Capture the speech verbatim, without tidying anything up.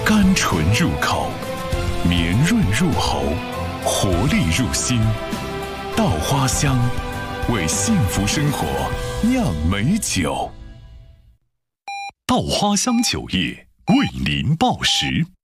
甘醇入口，绵润入喉，活力入心。稻花香，为幸福生活酿美酒。稻花香酒业为您报时。